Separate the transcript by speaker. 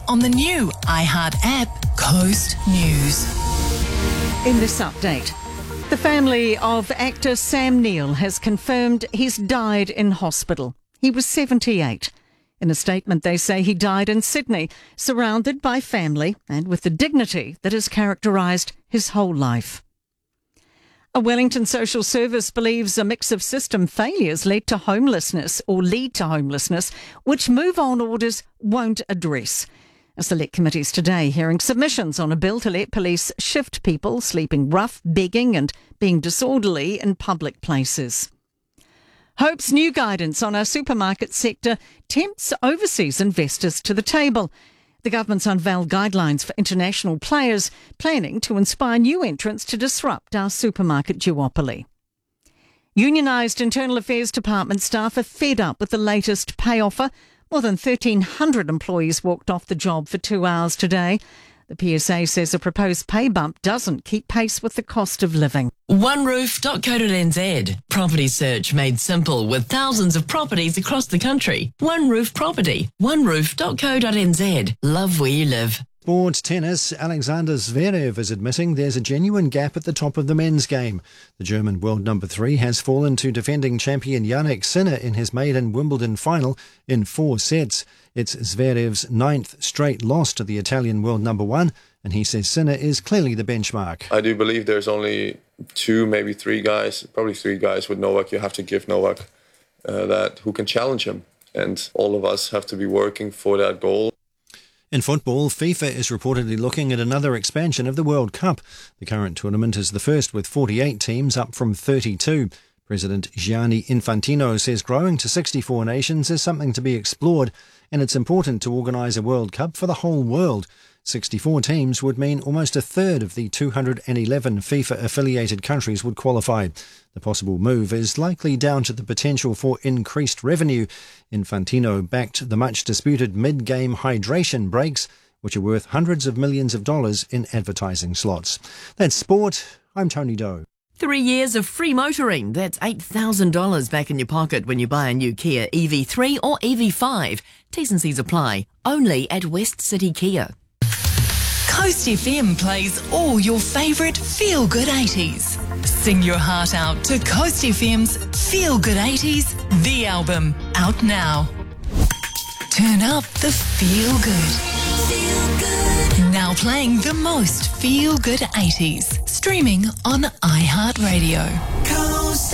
Speaker 1: on the new iHeart app, Coast News.
Speaker 2: In this update, the family of actor Sam Neill has confirmed he's died in hospital. He was 78. In a statement, they say he died in Sydney, surrounded by family and with the dignity that has characterised his whole life. A Wellington social service believes a mix of system failures lead to homelessness, which Move On orders won't address. A select committee's today hearing submissions on a bill to let police shift people sleeping rough, begging and being disorderly in public places. Hope's new guidance on our supermarket sector tempts overseas investors to the table. The government's unveiled guidelines for international players, planning to inspire new entrants to disrupt our supermarket duopoly. Unionised Internal Affairs Department staff are fed up with the latest pay offer. More than 1,300 employees walked off the job for 2 hours today. The PSA says a proposed pay bump doesn't keep pace with the cost of living.
Speaker 3: OneRoof.co.nz. Property search made simple with thousands of properties across the country. One Roof Property. OneRoof.co.nz. Love where you live.
Speaker 4: Sports tennis, Alexander Zverev is admitting there's a genuine gap at the top of the men's game. The German world number 3 has fallen to defending champion Jannik Sinner in his maiden Wimbledon final in 4 sets. It's Zverev's 9th straight loss to the Italian world number 1, and he says Sinner is clearly the benchmark.
Speaker 5: I do believe there's only 2, maybe 3 guys, probably 3 guys with Novak. You have to give Novak that who can challenge him, and all of us have to be working for that goal.
Speaker 4: In football, FIFA is reportedly looking at another expansion of the World Cup. The current tournament is the first with 48 teams, up from 32. President Gianni Infantino says growing to 64 nations is something to be explored, and it's important to organise a World Cup for the whole world. 64 teams would mean almost a third of the 211 FIFA-affiliated countries would qualify. The possible move is likely down to the potential for increased revenue. Infantino backed the much-disputed mid-game hydration breaks, which are worth hundreds of millions of dollars in advertising slots. That's sport. I'm Tony Doe.
Speaker 3: 3 years of free motoring. That's $8,000 back in your pocket when you buy a new Kia EV3 or EV5. T's and C's apply. Only at West City Kia.
Speaker 1: Coast FM plays all your favourite feel-good 80s. Sing your heart out to Coast FM's Feel Good 80s, the album, out now. Turn up the feel good. Now playing the most feel-good 80s. Streaming on iHeartRadio.